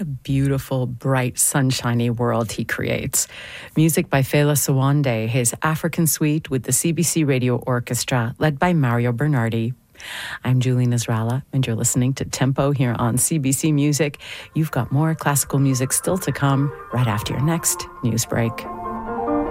a beautiful, bright, sunshiny world he creates. Music by Fela Sawande, his African Suite with the CBC Radio Orchestra, led by Mario Bernardi. I'm Julie Nasrallah, and you're listening to Tempo here on CBC Music. You've got more classical music still to come right after your next news break.